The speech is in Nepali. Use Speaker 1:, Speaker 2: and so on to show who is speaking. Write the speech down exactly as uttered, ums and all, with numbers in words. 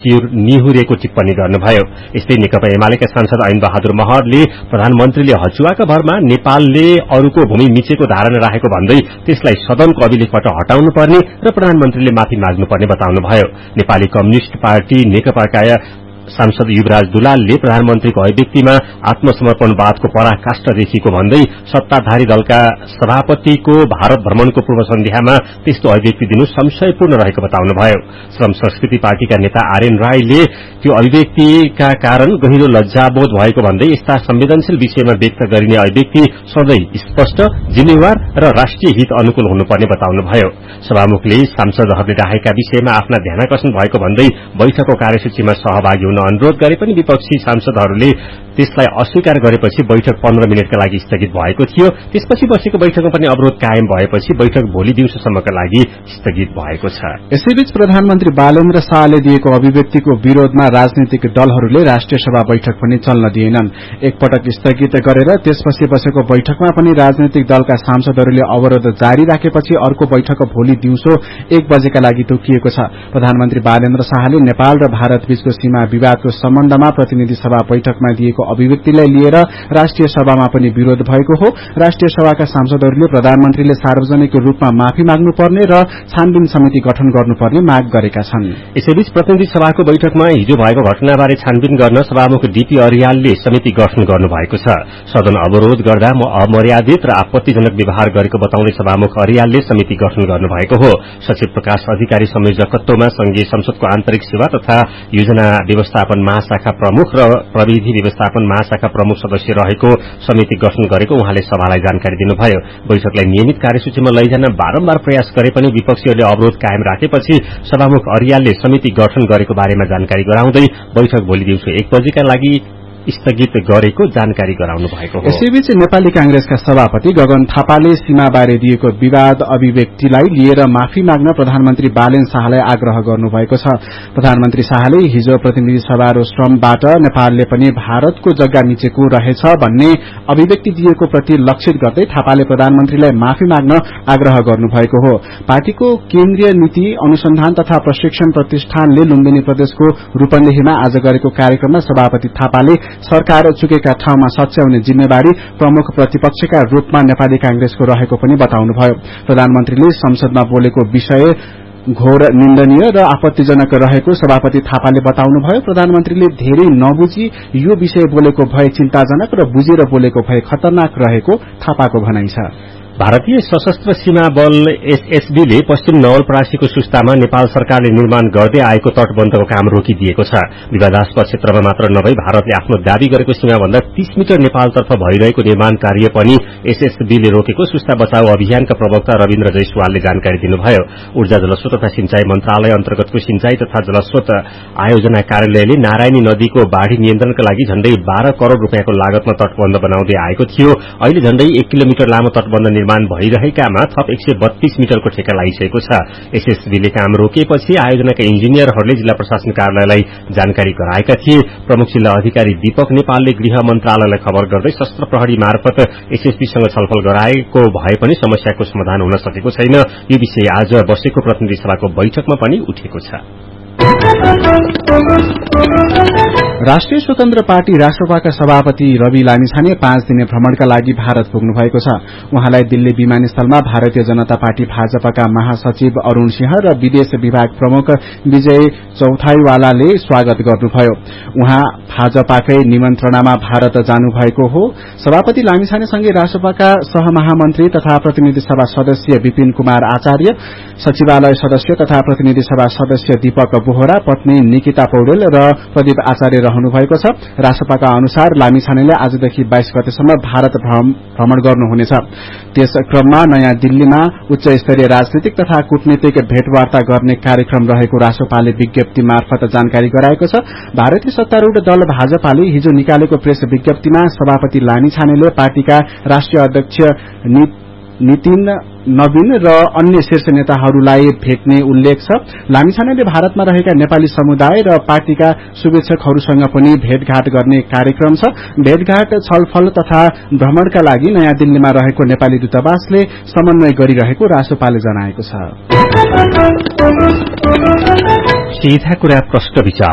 Speaker 1: निहुरेको टिप्पणी गर्नुभयो। यस्तै नेकपा एमालेका सांसद ऐन बहादुर महरले प्रधानमन्त्रीले हचुवाका भरमा नेपालले अरूको भूमि मिचेको धारणा राखेको भन्दै त्यसलाई सदनको अभिलेखबाट हटाउनु पर्ने र प्रधानमन्त्रीले माफी माग्नुपर्ने बताउनुभयो। नेपाली कम्युनिष्ट पार्टी नेकपाका सांसद युवराज दुलालले प्रधानमन्त्रीको अभिव्यक्तिमा आत्मसमर्पणवादको पराकाष्ठ देखिएको भन्दै सत्ताधारी दलका सभापतिको भारत भ्रमणको पूर्व सन्ध्यामा त्यस्तो अभिव्यक्ति दिनु संशयपूर्ण रहेको बताउनुभयो। श्रम संस्कृति पार्टीका नेता आर्यन राईले त्यो अभिव्यक्तिका कारण गहिरो लज्जाबोध भएको भन्दै यस्ता संवेदनशील विषयमा व्यक्त गरिने अभिव्यक्ति सधैँ स्पष्ट, जिम्मेवार र राष्ट्रिय हित अनुकूल हुनुपर्ने बताउनुभयो। सभामुखले सांसदहरूले राखेका विषयमा आफ्ना ध्यानाकर्षण भएको भन्दै बैठकको कार्यसूचीमा सहभागी हुन अनुरोध गरे पनि विपक्षी सांसदहरूले त्यसलाई अस्वीकार गरेपछि बैठक पन्ध्र मिनटका लागि स्थगित भएको थियो। त्यसपछि बसेको बैठकमा पनि अवरोध कायम भएपछि बैठक भोलि दिउँसोसम्मका लागि स्थगित भएको छ।
Speaker 2: यसैबीच प्रधानमन्त्री बालेन्द्र शाहले दिएको अभिव्यक्तिको विरोधमा राजनीतिक दलहरूले राष्ट्रिय सभा बैठक पनि चल्न दिएनन्। एकपटक स्थगित गरेर त्यसपछि बसेको बैठकमा पनि राजनीतिक दलका सांसदहरूले अवरोध जारी राखेपछि अर्को बैठक भोलि दिउँसो एक बजेका लागि तोकिएको छ। प्रधानमन्त्री बालेन्द्र शाहले नेपाल र भारत बीचको सीमा विवादको सम्बन्धमा प्रतिनिधि सभा बैठकमा दिएको अभिव्यक्तिलाई लिएर राष्ट्रिय सभामा पनि विरोध भएको हो। राष्ट्रिय सभाका सांसदहरूले प्रधानमन्त्रीले सार्वजनिक रूपमा माफी माग्नुपर्ने र छानबिन समिति गठन गर्नुपर्ने माग गरेका छन्।
Speaker 1: यसैबीच प्रतिनिधि सभाको बैठकमा हिजो भएको घटनाबारे छानबिन गर्न सभामुख डीपी अर्यालले समिति गठन गर्नुभएको छ। सदन अवरोध गर्दा अमर्यादित र आपत्तिजनक व्यवहार गरेको बताउँदै सभामुख अर्यालले समिति गठन गर्नुभएको हो। सचिव प्रकाश अधिकारी संयोजकत्वमा संघीय संसदको आन्तरिक सेवा तथा योजना व्यवस्थापन महाशाखा प्रमुख र प्रविधि व्यवस्थापन महाशाखा प्रमुख सदस्य रहेको समिति गठन गरेको उहाँले सभालाई जानकारी दिनुभयो। बैठकलाई नियमित कार्यसूचीमा लैजान बारम्बार प्रयास गरे पनि विपक्षीहरूले अवरोध कायम राखेपछि सभामुख अर्यालले समिति गठन गरेको बारेमा जानकारी गराउँदै बैठक भोलि दिउँसो एक बजेका लागि स्थगित गरेको जानकारी गराउनु भएको हो।
Speaker 2: यसैबीच नेपाली कांग्रेसका सभापति गगन थापाले सीमाबारे दिएको विवाद अभिव्यक्तिलाई लिएर माफी माग्न प्रधानमन्त्री बालेन शाहलाई आग्रह गर्नुभएको छ। प्रधानमन्त्री शाहले हिजो प्रतिनिधि सभा रोस्ट्रमबाट नेपालले पनि भारतको जग्गा मिचेको रहेछ भन्ने अभिव्यक्ति दिएको प्रति लक्षित गर्दै थापाले प्रधानमन्त्रीलाई माफी माग्न आग्रह गर्नुभएको हो। पार्टीको केन्द्रीय नीति अनुसन्धान तथा प्रशिक्षण प्रतिष्ठानले लुम्बिनी प्रदेशको रूपन्देहीमा आज गरेको कार्यक्रममा सभापति थापाले सरकार चुकेका ठाउँमा सच्याउने जिम्मेवारी प्रमुख प्रतिपक्षका रूपमा नेपाली कांग्रेसको रहेको पनि बताउनुभयो। प्रधानमन्त्रीले संसदमा बोलेको विषय घोर निन्दनीय र आपत्तिजनक रहेको सभापति थापाले बताउनुभयो। प्रधानमन्त्रीले धेरै नबुझी यो विषय बोलेको भए चिन्ताजनक र बुझेर बोलेको भए खतरनाक रहेको थापाको भनाइ छ।
Speaker 1: भारतीय सशस्त्र सीमा बल एसएसबीले पश्चिम नवलपरासीको सुस्तामा नेपाल सरकारले निर्माण गर्दै आएको तटबन्धको काम रोकिदिएको छ। विवादास्पद क्षेत्रमा मात्र नभई भारतले आफ्नो दावी गरेको सीमाभन्दा तीस मिटर नेपालतर्फ भइरहेको निर्माण कार्य पनि एसएसबीले रोकेको सुस्ता बचाउ अभियानका प्रवक्ता रविन्द्र जयसवालले जानकारी दिनुभयो। ऊर्जा जलस्रोत तथा सिंचाई मन्त्रालय अन्तर्गतको सिंचाई तथा जलस्रोत आयोजना कार्यालयले नारायणी नदीको बाढ़ी नियन्त्रणका लागि झण्डै बाह्र करोड़ रूपियाँको लागतमा तटबन्ध बनाउँदै आएको थियो। अहिले झण्डै एक किलोमिटर लामो तटबन्ध निर्माण भइरहेकामा थप एक सय बत्तीस मिटरको ठेका लागिसकेको छ। एसएसबीले काम रोकेपछि आयोजनाका इन्जिनियरहरूले जिल्ला प्रशासन कार्यालयलाई जानकारी गराएका थिए। प्रमुख जिल्ला अधिकारी दीपक नेपालले गृह मन्त्रालयलाई खबर गर्दै सशस्त्र प्रहरी मार्फत एसएसबीसँग छलफल गराएको भए पनि समस्याको समाधान हुन सकेको छैन। यो विषय आज बसेको प्रतिनिधि सभाको बैठकमा पनि उठेको छ।
Speaker 2: राष्ट्रिय स्वतन्त्र पार्टी राष्ट्रपाका सभापति रवि लामिछाने पाँच दिने भ्रमणका लागि भारत पुग्नु भएको छ। उहाँलाई दिल्ली विमानस्थलमा भारतीय जनता पार्टी भाजपाका महासचिव अरूण सिंह र विदेश विभाग प्रमुख विजय चौथाईवालाले स्वागत गर्नुभयो। उहाँ भाजपाकै निमन्त्रणामा भारत जानुभएको हो। सभापति लामिछानेसँगै राष्ट्रपाका सहमहामन्त्री तथा प्रतिनिधि सभा सदस्य विपिन कुमार आचार्य, सचिवालय सदस्य तथा प्रतिनिधि सभा सदस्य दीपक बोहरा, पत्नी निकिता पौडेल र प्रदीप आचार्य रहनु भएको छ। राष्ट्रपाका अनुसार लामिछानेले आजदेखि बाइस गतेसम्म भारत भ्रमण गर्नुहुनेछ। त्यस क्रममा नयाँ दिल्लीमा उच्च स्तरीय राजनीतिक तथा कूटनीतिक भेटवार्ता गर्ने कार्यक्रम रहेको राष्ट्रपाले विज्ञप्ति मार्फत जानकारी गराएको छ। भारतीय सत्तारूढ़ दल भाजपाले हिजो निकालेको प्रेस विज्ञप्तिमा सभापति लामिछानेले पार्टीका राष्ट्रिय अध्यक्ष नितिन नवीन र अन्य शीर्ष नेताहरूलाई भेट्ने उल्लेख छ। लामिछानेले भारतमा रहेका नेपाली समुदाय र पार्टीका शुभेच्छकहरूसँग पनि भेटघाट गर्ने कार्यक्रम छ। भेटघाट, छलफल तथा भ्रमणका लागि नयाँ दिल्लीमा रहेको नेपाली दूतावासले समन्वय गरिरहेको राष्ट्रपालले जनाएको छ।
Speaker 1: सीधा कुरा प्रश्न विचार